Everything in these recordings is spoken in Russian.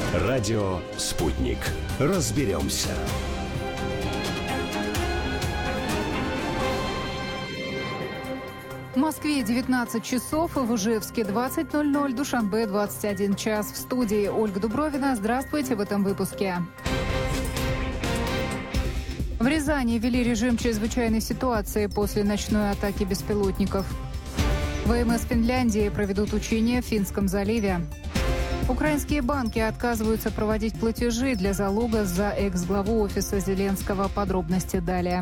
Радио «Спутник». Разберемся. В Москве 19 часов, в Ижевске 20:00, Душанбе 21 час. В студии Ольга Дубровина. Здравствуйте в этом выпуске. В Рязани ввели режим чрезвычайной ситуации после ночной атаки беспилотников. ВМС Финляндии проведут учения в Финском заливе. Украинские банки отказываются проводить платежи для залога за экс-главу офиса Зеленского. Подробности далее.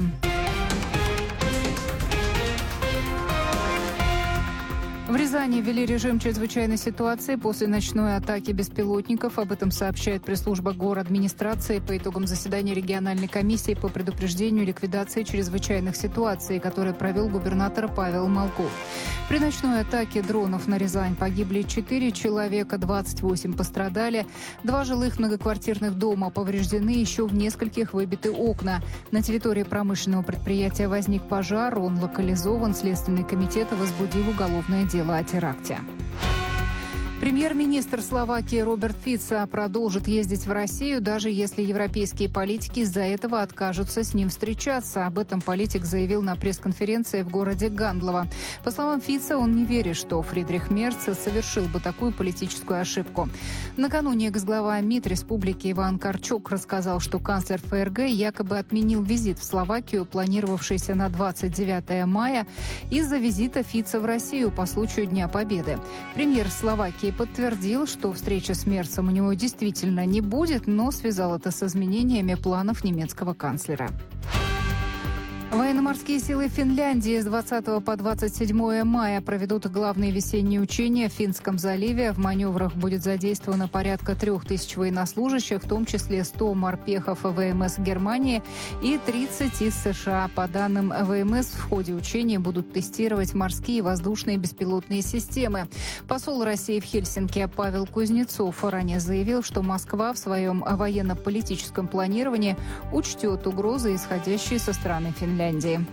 В Рязани ввели режим чрезвычайной ситуации после ночной атаки беспилотников. Об этом сообщает пресс-служба горадминистрации по итогам заседания региональной комиссии по предупреждению и ликвидации чрезвычайных ситуаций, которое провел губернатор Павел Малков. При ночной атаке дронов на Рязань погибли 4 человека, 28 пострадали. 2 жилых многоквартирных дома повреждены, еще в нескольких выбиты окна. На территории промышленного предприятия возник пожар, он локализован. Следственный комитет возбудил уголовное дело о теракте. Премьер-министр Словакии Роберт Фицо продолжит ездить в Россию, даже если европейские политики из-за этого откажутся с ним встречаться. Об этом политик заявил на пресс-конференции в городе Гандлово. По словам Фицо, он не верит, что Фридрих Мерц совершил бы такую политическую ошибку. Накануне экс-глава МИД Республики Иван Карчук рассказал, что канцлер ФРГ якобы отменил визит в Словакию, планировавшийся на 29 мая, из-за визита Фицо в Россию по случаю Дня Победы. Премьер Словакии подтвердил, что встреча с Мерцем у него действительно не будет, но связал это с изменениями планов немецкого канцлера. Военно-морские силы Финляндии с 20 по 27 мая проведут главные весенние учения в Финском заливе. В маневрах будет задействовано порядка 3000 военнослужащих, в том числе 100 морпехов ВМС Германии и 30 из США. По данным ВМС, в ходе учений будут тестировать морские и воздушные беспилотные системы. Посол России в Хельсинки Павел Кузнецов ранее заявил, что Москва в своем военно-политическом планировании учтет угрозы, исходящие со стороны Финляндии.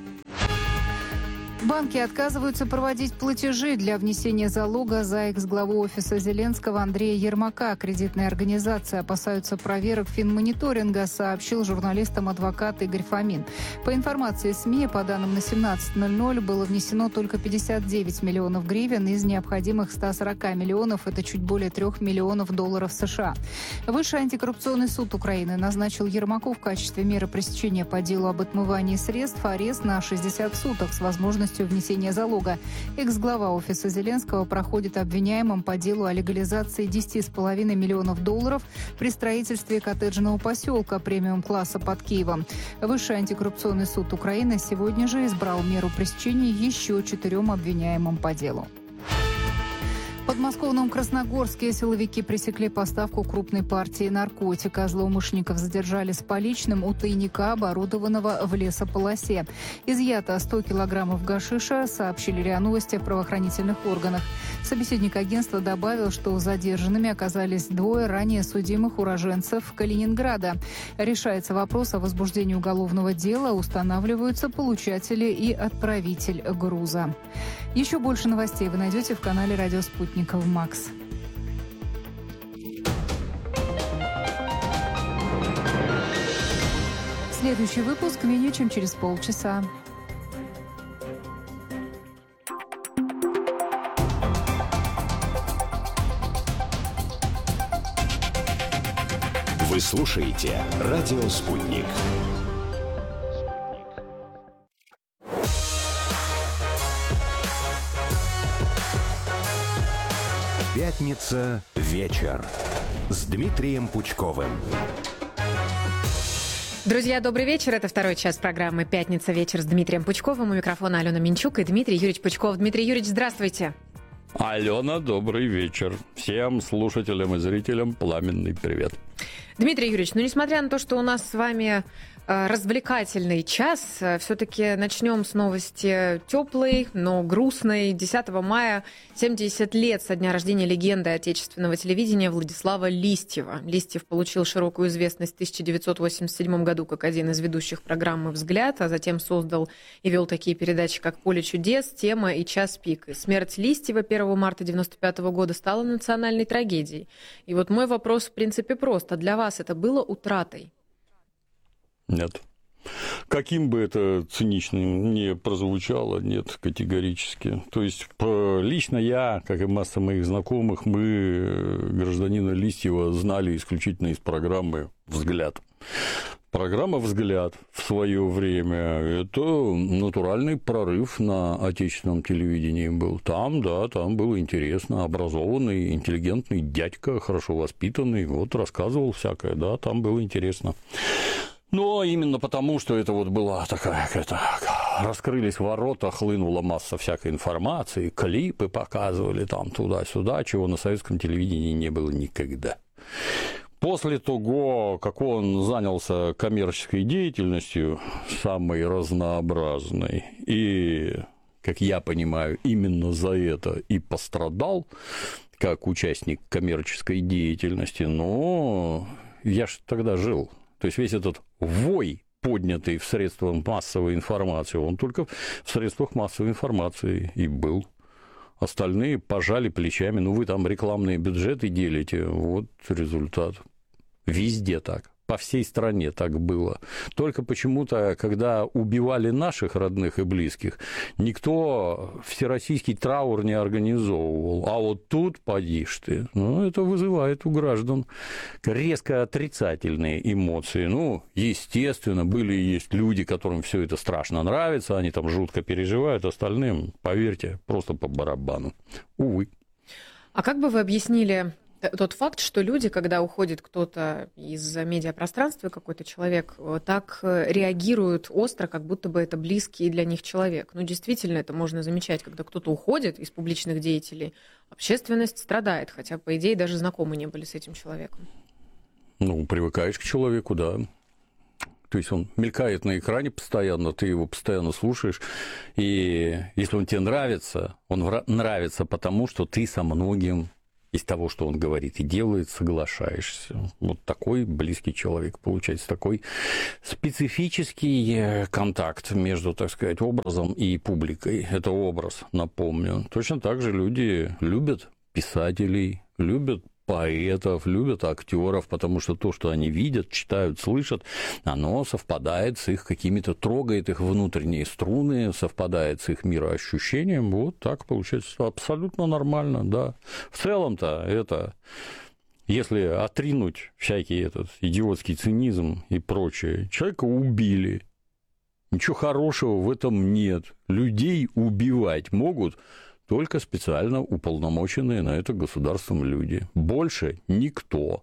Банки отказываются проводить платежи для внесения залога за экс-главу офиса Зеленского Андрея Ермака. Кредитные организации опасаются проверок финмониторинга, сообщил журналистам адвокат Игорь Фомин. По информации СМИ, по данным на 17:00, было внесено только 59 миллионов гривен из необходимых 140 миллионов. Это чуть более 3 миллионов долларов США. Высший антикоррупционный суд Украины назначил Ермаку в качестве меры пресечения по делу об отмывании средств арест на 60 суток с возможностью внесения залога. Экс-глава офиса Зеленского проходит обвиняемым по делу о легализации 10,5 миллионов долларов при строительстве коттеджного поселка премиум-класса под Киевом. Высший антикоррупционный суд Украины сегодня же избрал меру пресечения еще 4 обвиняемым по делу. В подмосковном Красногорске силовики пресекли поставку крупной партии наркотика. Злоумышленников задержали с поличным у тайника, оборудованного в лесополосе. Изъято 100 килограммов гашиша, сообщили РИА Новости в правоохранительных органах. Собеседник агентства добавил, что задержанными оказались 2 ранее судимых уроженцев Калининграда. Решается вопрос о возбуждении уголовного дела, устанавливаются получатели и отправитель груза. Еще больше новостей вы найдете в канале «Радио Спутник» в МАКС. Следующий выпуск менее чем через полчаса. Вы слушаете «Радио Спутник». Пятница. Вечер. С Дмитрием Пучковым. Друзья, добрый вечер. Это второй час программы «Пятница. Вечер» с Дмитрием Пучковым. У микрофона Алена Минчук и Дмитрий Юрьевич Пучков. Дмитрий Юрьевич, здравствуйте. Алена, добрый вечер. Всем слушателям и зрителям пламенный привет. Дмитрий Юрьевич, несмотря на то, что у нас с вами Развлекательный час. Все-таки начнем с новости теплой, но грустной. 10 мая 70 лет со дня рождения легенды отечественного телевидения Владислава Листьева. Листьев получил широкую известность в 1987 году как один из ведущих программы «Взгляд», а затем создал и вел такие передачи, как «Поле чудес», «Тема» и «Час пик». И смерть Листьева 1 марта 1995 года стала национальной трагедией. И вот мой вопрос, в принципе, прост. А для вас это было утратой? Нет. Каким бы это цинично не прозвучало, нет, категорически. То есть, лично я, как и масса моих знакомых, мы гражданина Листьева знали исключительно из программы «Взгляд». Программа «Взгляд» в свое время – это натуральный прорыв на отечественном телевидении был. Там было интересно, образованный, интеллигентный дядька, хорошо воспитанный, вот рассказывал всякое, да, там было интересно. Но именно потому, что это вот была такая какая-то... Раскрылись ворота, хлынула масса всякой информации, клипы показывали там туда-сюда, чего на советском телевидении не было никогда. После того, как он занялся коммерческой деятельностью, самой разнообразной, и, как я понимаю, именно за это и пострадал, как участник коммерческой деятельности, но я ж тогда жил. То есть весь этот вой, поднятый в средствах массовой информации, он только в средствах массовой информации и был. Остальные пожали плечами, ну вы там рекламные бюджеты делите, вот результат. Везде так. По всей стране так было. Только почему-то, когда убивали наших родных и близких, никто всероссийский траур не организовывал. А вот тут, поди ж ты, ну, это вызывает у граждан резко отрицательные эмоции. Ну, естественно, были и есть люди, которым все это страшно нравится, они там жутко переживают, остальным, поверьте, просто по барабану. Увы. А как бы вы объяснили тот факт, что люди, когда уходит кто-то из медиапространства, какой-то человек, так реагируют остро, как будто бы это близкий для них человек. Ну, действительно, это можно замечать, когда кто-то уходит из публичных деятелей, общественность страдает, хотя, по идее, даже знакомы не были с этим человеком. Ну, привыкаешь к человеку, да. То есть он мелькает на экране постоянно, ты его постоянно слушаешь, и если он тебе нравится, он нравится потому, что ты со многим из того, что он говорит и делает, соглашаешься. Вот такой близкий человек, получается, такой специфический контакт между, так сказать, образом и публикой. Это образ, напомню. Точно так же люди любят писателей, любят поэтов, любят актеров, потому что то, что они видят, читают, слышат, оно совпадает с их какими-то, трогает их внутренние струны, совпадает с их мироощущением. Вот так получается абсолютно нормально, да. В целом-то это, если отринуть всякий этот идиотский цинизм и прочее, человека убили. Ничего хорошего в этом нет. Людей убивать могут только специально уполномоченные на это государством люди. Больше никто.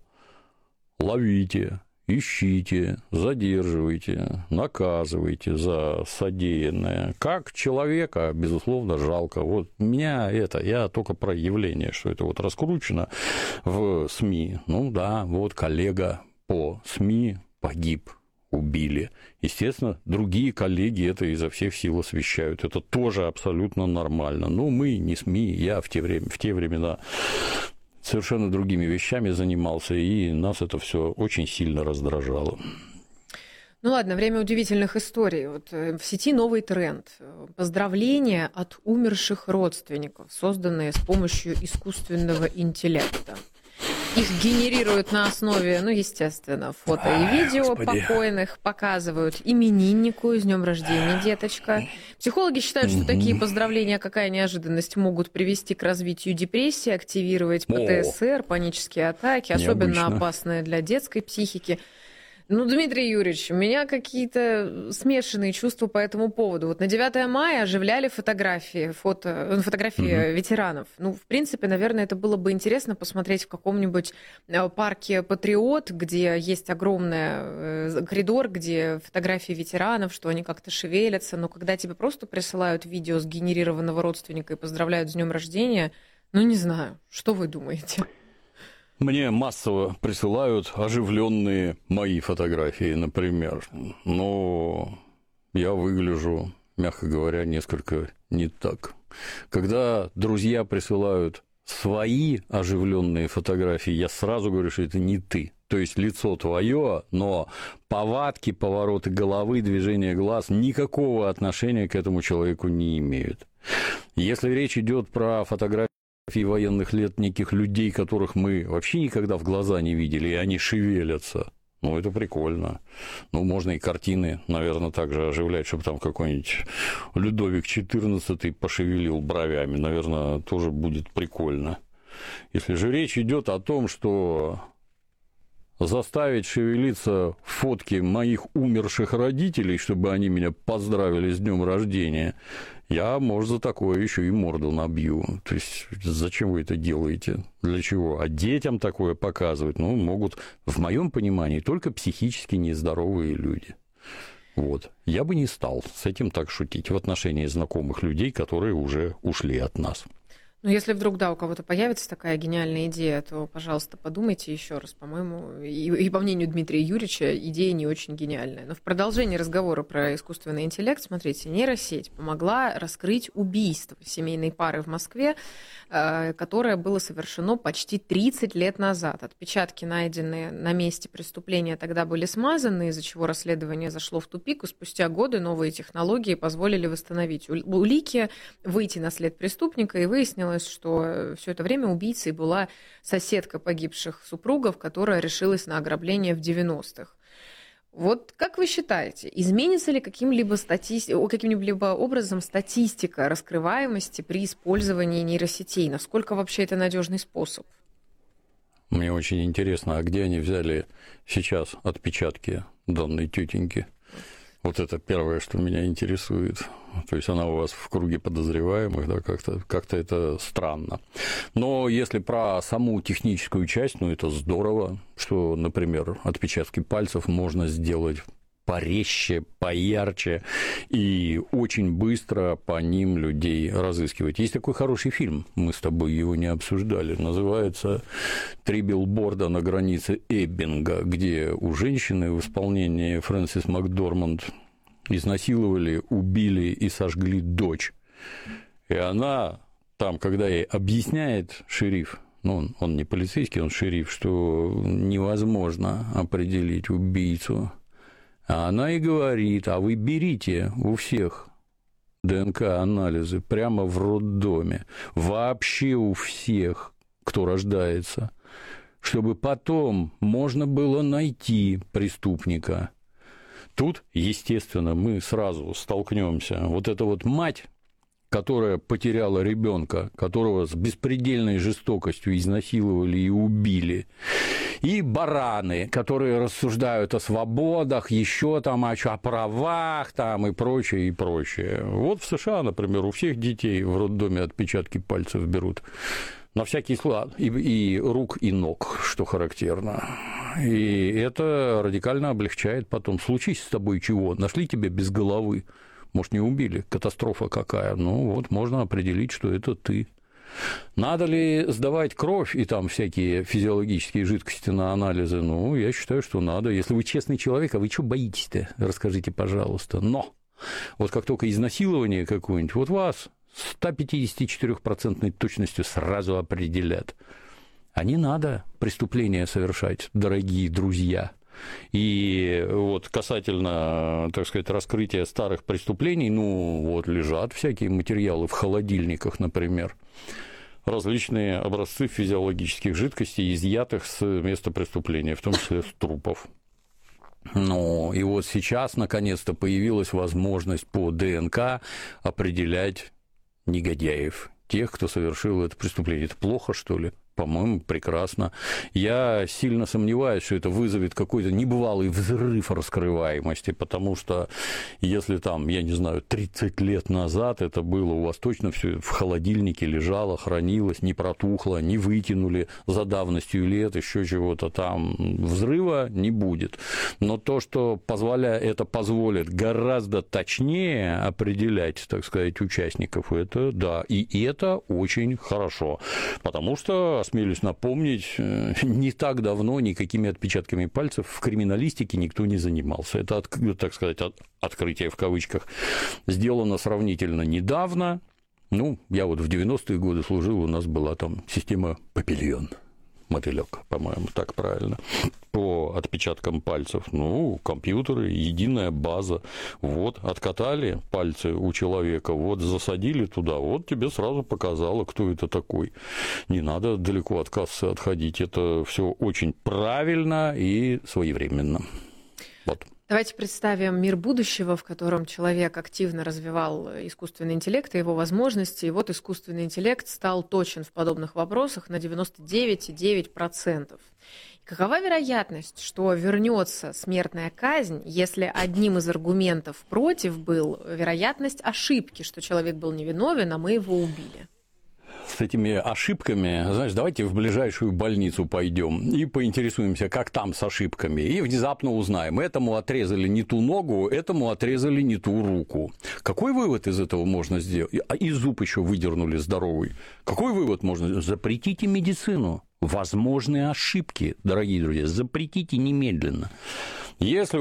Ловите, ищите, задерживайте, наказывайте за содеянное. Как человека, безусловно, жалко. Вот меня это, я только про явление, что это вот раскручено в СМИ. Ну да, вот коллега по СМИ погиб, убили. Естественно, другие коллеги это изо всех сил освещают. Это тоже абсолютно нормально. Но мы не СМИ, я в те времена совершенно другими вещами занимался, и нас это все очень сильно раздражало. Ну ладно, время удивительных историй. Вот в сети новый тренд. Поздравления от умерших родственников, созданные с помощью искусственного интеллекта. Их генерируют на основе, ну, естественно, фото и видео покойных, показывают имениннику с днем рождения, деточка. Психологи считают, что такие поздравления, какая неожиданность, могут привести к развитию депрессии, активировать ПТСР, панические атаки, особенно опасные для детской психики. Ну, Дмитрий Юрьевич, у меня какие-то смешанные чувства по этому поводу. Вот на 9 мая оживляли фотографии ветеранов. Ну, в принципе, наверное, это было бы интересно посмотреть в каком-нибудь парке «Патриот», где есть огромный коридор, где фотографии ветеранов, что они как-то шевелятся. Но когда тебе просто присылают видео сгенерированного родственника и поздравляют с днем рождения, ну, не знаю, что вы думаете? Мне массово присылают оживленные мои фотографии, например. Но я выгляжу, мягко говоря, несколько не так. Когда друзья присылают свои оживленные фотографии, я сразу говорю, что это не ты. То есть лицо твое, но повадки, повороты головы, движение глаз никакого отношения к этому человеку не имеют. Если речь идет про фотографии военных лет неких людей, которых мы вообще никогда в глаза не видели, и они шевелятся, ну, это прикольно. Ну, можно и картины, наверное, также оживлять, чтобы там какой-нибудь Людовик XIV пошевелил бровями, наверное, тоже будет прикольно. Если же речь идет о том, что заставить шевелиться фотки моих умерших родителей, чтобы они меня поздравили с днем рождения, я, может, за такое еще и морду набью. То есть, зачем вы это делаете? Для чего? А детям такое показывать, ну, могут, в моем понимании, только психически нездоровые люди. Вот. Я бы не стал с этим так шутить в отношении знакомых людей, которые уже ушли от нас. Ну, если вдруг, да, у кого-то появится такая гениальная идея, то, пожалуйста, подумайте еще раз. По-моему, и по мнению Дмитрия Юрьевича, идея не очень гениальная. Но в продолжении разговора про искусственный интеллект, смотрите, нейросеть помогла раскрыть убийство семейной пары в Москве, которое было совершено почти 30 лет назад. Отпечатки, найденные на месте преступления, тогда были смазаны, из-за чего расследование зашло в тупик, и спустя годы новые технологии позволили восстановить улики, выйти на след преступника, и выяснилось, что все это время убийцей была соседка погибших супругов, которая решилась на ограбление в 90-х. Вот как вы считаете, изменится ли каким-либо образом статистика раскрываемости при использовании нейросетей? Насколько вообще это надежный способ? Мне очень интересно, а где они взяли сейчас отпечатки данной тетеньки? Вот это первое, что меня интересует. То есть она у вас в круге подозреваемых, да, как-то это странно. Но если про саму техническую часть, ну, это здорово, что, например, отпечатки пальцев можно сделать порезче, поярче и очень быстро по ним людей разыскивать. Есть такой хороший фильм, мы с тобой его не обсуждали, называется «Три билборда на границе Эббинга», где у женщины в исполнении Фрэнсис Макдорманд изнасиловали, убили и сожгли дочь. И она там, когда ей объясняет шериф, ну, он не полицейский, он шериф, что невозможно определить убийцу, а она и говорит, а вы берите у всех ДНК-анализы прямо в роддоме, вообще у всех, кто рождается, чтобы потом можно было найти преступника. Тут, естественно, мы сразу столкнемся. Вот эта вот мать, которая потеряла ребенка, которого с беспредельной жестокостью изнасиловали и убили, и бараны, которые рассуждают о свободах, еще там о правах там и прочее, и прочее. Вот в США, например, у всех детей в роддоме отпечатки пальцев берут. На всякий случай, и рук, и ног, что характерно. И это радикально облегчает потом. Случись с тобой чего? Нашли тебя без головы. Может, не убили? Катастрофа какая? Ну, вот можно определить, что это ты. Надо ли сдавать кровь и там всякие физиологические жидкости на анализы? Ну, я считаю, что надо. Если вы честный человек, а вы что боитесь-то? Расскажите, пожалуйста. Но вот как только изнасилование какое-нибудь, вот вас 154% точностью сразу определят. А не надо преступления совершать, дорогие друзья. И вот касательно, так сказать, раскрытия старых преступлений, ну, вот лежат всякие материалы в холодильниках, например, различные образцы физиологических жидкостей, изъятых с места преступления, в том числе с трупов. Ну, и вот сейчас, наконец-то, появилась возможность по ДНК определять негодяев, тех, кто совершил это преступление. Это плохо, что ли? По-моему, прекрасно. Я сильно сомневаюсь, что это вызовет какой-то небывалый взрыв раскрываемости, потому что если там, я не знаю, 30 лет назад это было, у вас точно все в холодильнике лежало, хранилось, не протухло, не выкинули за давностью лет, еще чего-то там, взрыва не будет. Но то, что это позволит гораздо точнее определять, так сказать, участников, это да, и это очень хорошо, потому что осмелюсь напомнить, не так давно никакими отпечатками пальцев в криминалистике никто не занимался. Это, так сказать, открытие в кавычках сделано сравнительно недавно. Ну, я вот в 90-е годы служил, у нас была там система «Папильон». Мотылек, по-моему, так правильно, по отпечаткам пальцев. Ну, компьютеры, единая база. Вот, откатали пальцы у человека, вот, засадили туда, вот тебе сразу показало, кто это такой. Не надо далеко от кассы отходить, это все очень правильно и своевременно. Вот. Давайте представим мир будущего, в котором человек активно развивал искусственный интеллект и его возможности, и вот искусственный интеллект стал точен в подобных вопросах на 99,9%. Какова вероятность, что вернется смертная казнь, если одним из аргументов против был вероятность ошибки, что человек был невиновен, а мы его убили? С этими ошибками, знаешь, давайте в ближайшую больницу пойдем и поинтересуемся, как там с ошибками, и внезапно узнаем, этому отрезали не ту ногу, этому отрезали не ту руку. Какой вывод из этого можно сделать? И зуб еще выдернули здоровый. Какой вывод можно? Запретите медицину. Возможные ошибки, дорогие друзья, запретите немедленно. Если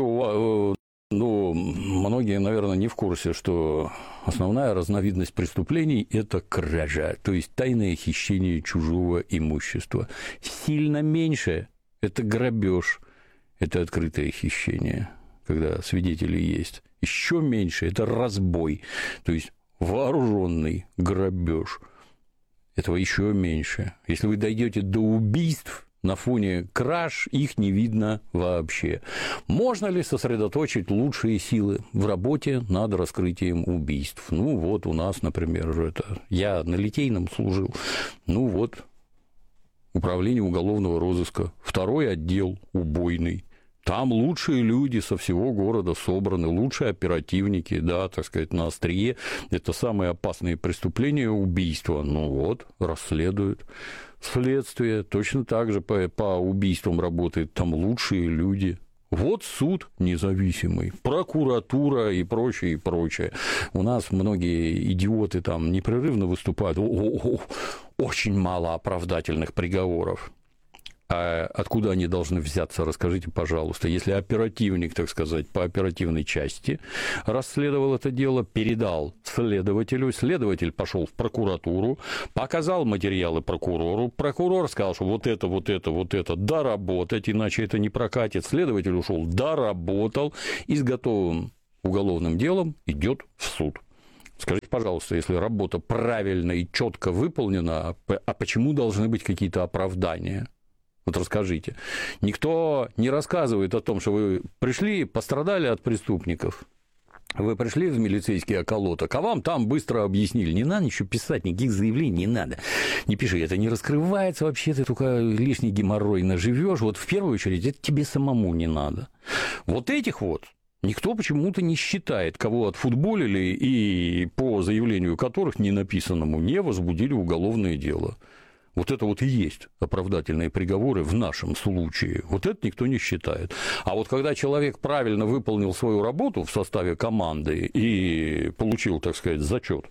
многие, наверное, не в курсе, что основная разновидность преступлений – это кража, то есть тайное хищение чужого имущества. Сильно меньше – это грабеж, это открытое хищение, когда свидетели есть. Еще меньше – это разбой, то есть вооруженный грабеж. Этого еще меньше. Если вы дойдете до убийств, на фоне краж их не видно вообще. Можно ли сосредоточить лучшие силы в работе над раскрытием убийств? Ну, вот у нас, например, я на Литейном служил. Ну, вот управление уголовного розыска, 2-й отдел убойный. Там лучшие люди со всего города собраны, лучшие оперативники, да, так сказать, на острие. Это самые опасные преступления, убийства. Ну вот, расследуют. Следствие точно так же по убийствам работает, там лучшие люди. Вот суд независимый, прокуратура и прочее, и прочее. У нас многие идиоты там непрерывно выступают. Очень мало оправдательных приговоров. А откуда они должны взяться, расскажите, пожалуйста. Если оперативник, так сказать, по оперативной части расследовал это дело, передал следователю, следователь пошел в прокуратуру, показал материалы прокурору, прокурор сказал, что вот это доработать, иначе это не прокатит, следователь ушел, доработал и с готовым уголовным делом идет в суд. Скажите, пожалуйста, если работа правильно и четко выполнена, а почему должны быть какие-то оправдания? Вот расскажите. Никто не рассказывает о том, что вы пришли, пострадали от преступников. Вы пришли в милицейский околоток, а вам там быстро объяснили. Не надо ничего писать, никаких заявлений не надо. Не пиши, это не раскрывается вообще, ты только лишний геморрой наживешь. Вот в первую очередь это тебе самому не надо. Вот этих вот никто почему-то не считает, кого отфутболили и по заявлению которых не написанному не возбудили уголовное дело. Вот это вот и есть оправдательные приговоры в нашем случае. Вот это никто не считает. А вот когда человек правильно выполнил свою работу в составе команды и получил, так сказать, зачет,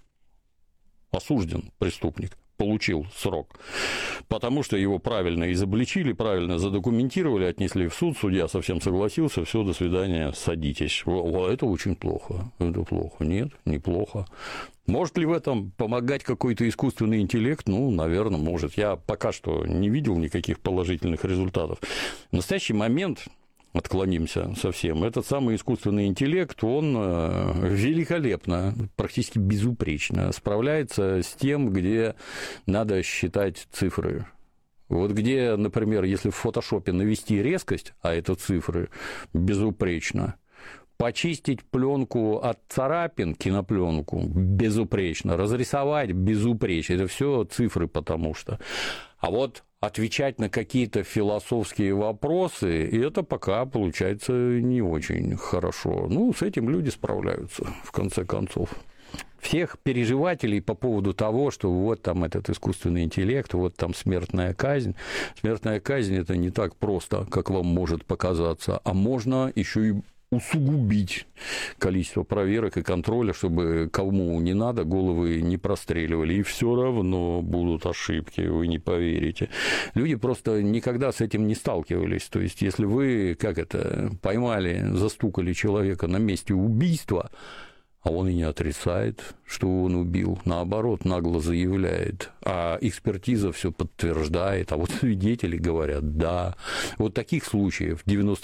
осужден преступник, получил срок, потому что его правильно изобличили, правильно задокументировали, отнесли в суд, судья совсем согласился, все, до свидания, садитесь. Это очень плохо. Это плохо. Нет, неплохо. Может ли в этом помогать какой-то искусственный интеллект? Ну, наверное, может. Я пока что не видел никаких положительных результатов. В настоящий момент, отклонимся совсем, этот самый искусственный интеллект, он великолепно, практически безупречно справляется с тем, где надо считать цифры. Вот где, например, если в фотошопе навести резкость, а это цифры, безупречно, почистить пленку от царапин, кинопленку, безупречно, разрисовать безупречно, это все цифры, потому что. А вот отвечать на какие-то философские вопросы, и это пока получается не очень хорошо. Ну, с этим люди справляются, в конце концов. Всех переживателей по поводу того, что вот там этот искусственный интеллект, вот там смертная казнь. Смертная казнь – это не так просто, как вам может показаться, а можно еще и усугубить количество проверок и контроля, чтобы кому не надо, головы не простреливали. И все равно будут ошибки, вы не поверите. Люди просто никогда с этим не сталкивались. То есть, если вы, поймали, застукали человека на месте убийства, а он и не отрицает, что он убил, наоборот, нагло заявляет, а экспертиза все подтверждает, а вот свидетели говорят, да. Вот таких случаев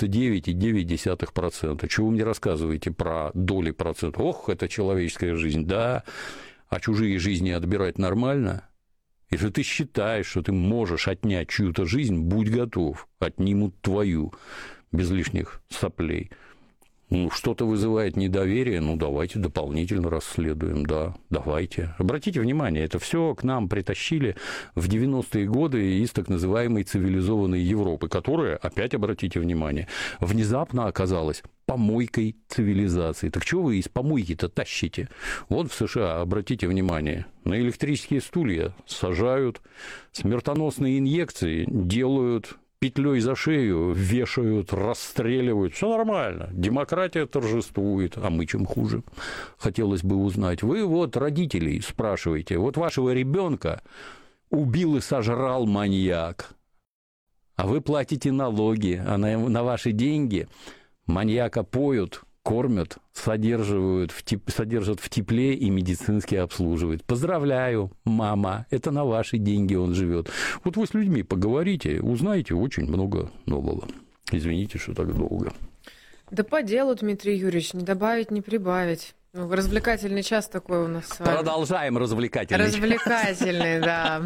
99,9%. Чего вы мне рассказываете про доли процентов? Ох, это человеческая жизнь, да. А чужие жизни отбирать нормально? Если ты считаешь, что ты можешь отнять чью-то жизнь, будь готов, отнимут твою, без лишних соплей. Что-то вызывает недоверие, давайте дополнительно расследуем, да, давайте. Обратите внимание, это все к нам притащили в 90-е годы из так называемой цивилизованной Европы, которая, опять обратите внимание, внезапно оказалась помойкой цивилизации. Так чего вы из помойки-то тащите? Вот в США, обратите внимание, на электрические стулья сажают, смертоносные инъекции делают, петлей за шею вешают, расстреливают. Все нормально. Демократия торжествует. А мы чем хуже? Хотелось бы узнать. Вы вот родителей спрашиваете. Вот вашего ребенка убил и сожрал маньяк. А вы платите налоги, а на ваши деньги маньяка поют, кормят, содержат в тепле и медицински обслуживают. Поздравляю, мама, это на ваши деньги он живет. Вот вы с людьми поговорите, узнаете очень много нового. Извините, что так долго. Да по делу, Дмитрий Юрьевич, не добавить, не прибавить. Развлекательный час такой у нас с вами. Продолжаем развлекательный. Развлекательный, да.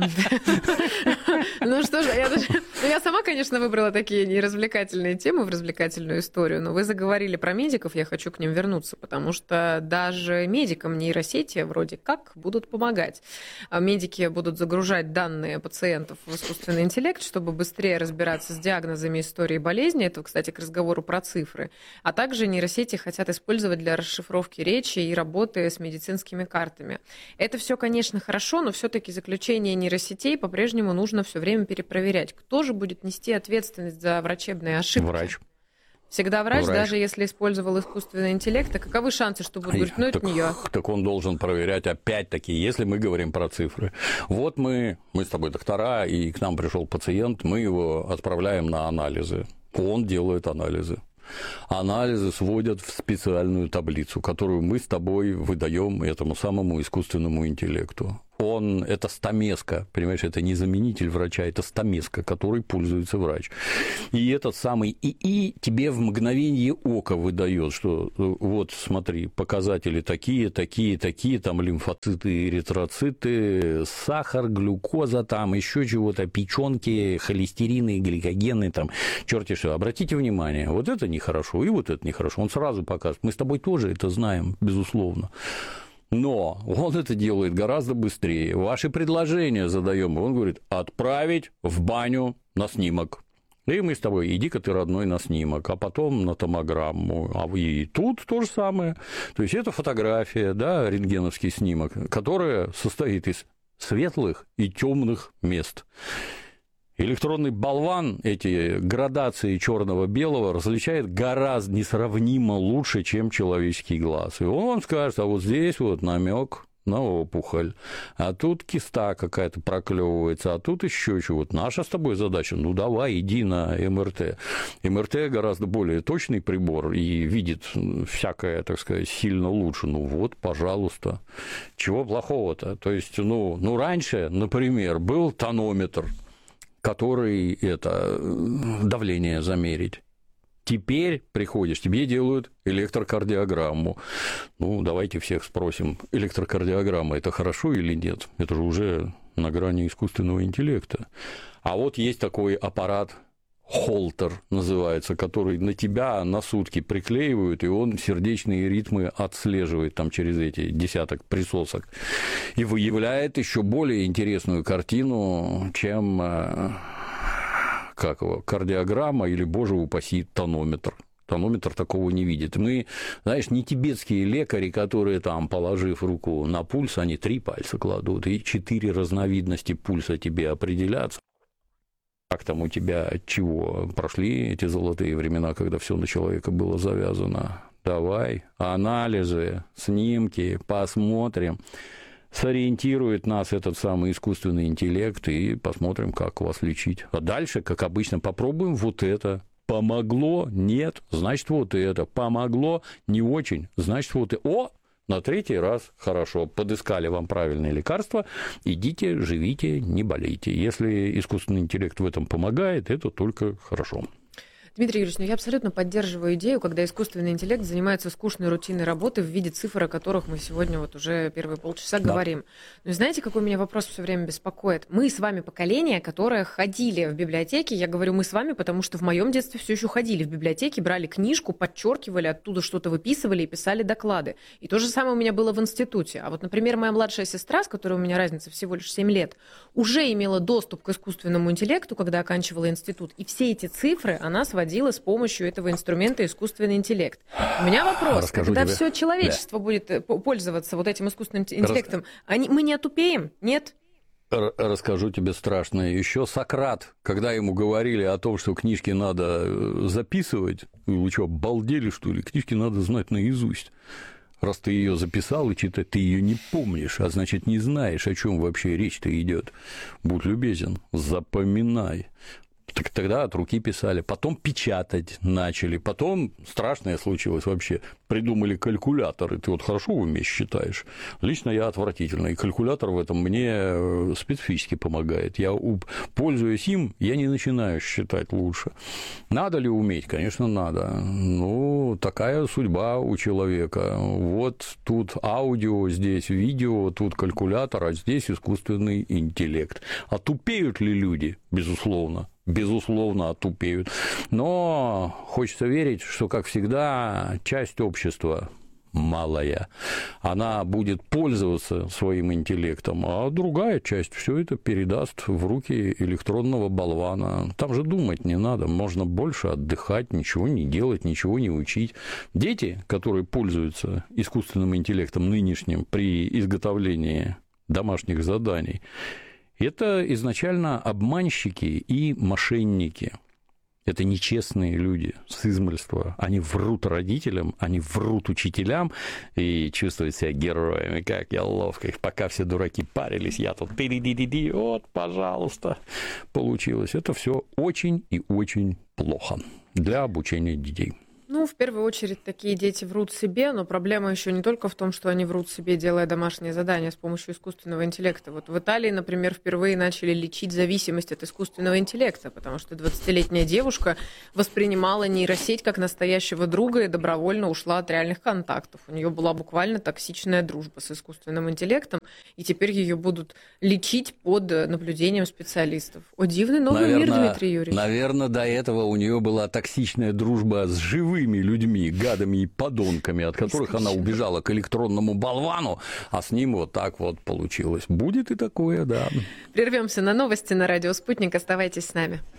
Ну что же, я сама, конечно, выбрала такие неразвлекательные темы в развлекательную историю, но вы заговорили про медиков, я хочу к ним вернуться, потому что даже медикам нейросети вроде как будут помогать. Медики будут загружать данные пациентов в искусственный интеллект, чтобы быстрее разбираться с диагнозами истории болезни. Это, кстати, к разговору про цифры. А также нейросети хотят использовать для расшифровки речи и работы с медицинскими картами. Это все, конечно, хорошо, но все-таки заключение нейросетей по-прежнему нужно все время перепроверять. Кто же будет нести ответственность за врачебные ошибки? Врач. Всегда врач, даже если использовал искусственный интеллект. А каковы шансы, что будут говорить, это не я? Так он должен проверять опять-таки, если мы говорим про цифры. Вот мы с тобой доктора, и к нам пришел пациент, мы его отправляем на анализы. Он делает анализы. Анализы сводят в специальную таблицу, которую мы с тобой выдаем этому самому искусственному интеллекту. Это стамеска, понимаешь, это не заменитель врача, это стамеска, которой пользуется врач. И этот самый ИИ тебе в мгновение ока выдает, что вот смотри, показатели такие, там лимфоциты, эритроциты, сахар, глюкоза, там еще чего-то, печенки, холестерины, гликогены, там, черти что. Обратите внимание, вот это нехорошо, и вот это нехорошо. Он сразу покажет. Мы с тобой тоже это знаем, безусловно. Но он это делает гораздо быстрее. Ваши предложения задаем, и он говорит, отправить в баню на снимок. И мы с тобой, иди-ка ты, родной, на снимок, а потом на томограмму. А и тут то же самое. То есть это фотография, да, рентгеновский снимок, которая состоит из светлых и темных мест. Электронный болван эти градации черного-белого различает гораздо несравнимо лучше, чем человеческий глаз. И он скажет, а вот здесь вот намек на опухоль, а тут киста какая-то проклевывается, а тут еще чего-то. Наша с тобой задача, давай, иди на МРТ. МРТ гораздо более точный прибор и видит всякое, так сказать, сильно лучше. Вот, пожалуйста. Чего плохого-то? То есть, раньше, например, был тонометр, который давление замерить. Теперь приходишь, тебе делают электрокардиограмму. Давайте всех спросим, электрокардиограмма – это хорошо или нет? Это же уже на грани искусственного интеллекта. А вот есть такой аппарат, Холтер называется, который на тебя на сутки приклеивают, и он сердечные ритмы отслеживает там через эти десяток присосок и выявляет еще более интересную картину, чем кардиограмма или, боже упаси, тонометр. Тонометр такого не видит. Мы, знаешь, не тибетские лекари, которые там, положив руку на пульс, они 3 пальца кладут, и 4 разновидности пульса тебе определятся. Как там у тебя, чего? Прошли эти золотые времена, когда все на человека было завязано? Давай, анализы, снимки, посмотрим. Сориентирует нас этот самый искусственный интеллект, и посмотрим, как вас лечить. А дальше, как обычно, попробуем вот это. Помогло? Нет. Значит, вот это. Помогло? Не очень. Значит, вот это. О! На третий раз хорошо, подыскали вам правильное лекарство, идите, живите, не болейте. Если искусственный интеллект в этом помогает, это только хорошо. Дмитрий Юрьевич, я абсолютно поддерживаю идею, когда искусственный интеллект занимается скучной рутинной работой в виде цифр, о которых мы сегодня вот уже первые полчаса говорим. Но знаете, какой меня вопрос все время беспокоит? Мы с вами поколение, которое ходили в библиотеки. Я говорю мы с вами, потому что в моем детстве все еще ходили в библиотеки, брали книжку, подчеркивали, оттуда что-то выписывали и писали доклады. И то же самое у меня было в институте. А вот, например, моя младшая сестра, с которой у меня разница всего лишь 7 лет, уже имела доступ к искусственному интеллекту, когда оканчивала институт. И все эти цифры она сводила с помощью этого инструмента искусственный интеллект. У меня вопрос, когда все человечество будет пользоваться вот этим искусственным интеллектом, мы не отупеем? Нет? Расскажу тебе страшное. Еще Сократ, когда ему говорили о том, что книжки надо записывать, вы что, обалдели, что ли? Книжки надо знать наизусть. Раз ты ее записал и читать, ты ее не помнишь, а значит, не знаешь, о чем вообще речь-то идет. Будь любезен, запоминай. Так тогда от руки писали, потом печатать начали, потом страшное случилось вообще, придумали калькуляторы, ты вот хорошо в уме считаешь, лично я отвратительно, и калькулятор в этом мне специфически помогает, я, пользуясь им, я не начинаю считать лучше. Надо ли уметь? Конечно, надо, ну, такая судьба у человека, вот тут аудио, здесь видео, тут калькулятор, а здесь искусственный интеллект. А тупеют ли люди? Безусловно, отупеют. Но хочется верить, что, как всегда, часть общества малая, она будет пользоваться своим интеллектом, а другая часть все это передаст в руки электронного болвана. Там же думать не надо, можно больше отдыхать, ничего не делать, ничего не учить. Дети, которые пользуются искусственным интеллектом нынешним при изготовлении домашних заданий, это изначально обманщики и мошенники. Это нечестные люди с измальства. Они врут родителям, они врут учителям и чувствуют себя героями. Как я ловко. Пока все дураки парились, я тут вот, пожалуйста, получилось. Это все очень и очень плохо для обучения детей. Ну, в первую очередь, такие дети врут себе, но проблема еще не только в том, что они врут себе, делая домашние задания с помощью искусственного интеллекта. Вот в Италии, например, впервые начали лечить зависимость от искусственного интеллекта, потому что 20-летняя девушка воспринимала нейросеть как настоящего друга и добровольно ушла от реальных контактов. У нее была буквально токсичная дружба с искусственным интеллектом, и теперь ее будут лечить под наблюдением специалистов. О, дивный новый мир, Дмитрий Юрьевич. Наверное, до этого у нее была токсичная дружба с живыми людьми, гадами и подонками, от которых она убежала к электронному болвану, а с ним вот так вот получилось. Будет и такое, да. Прервемся на новости на радио «Спутник». Оставайтесь с нами.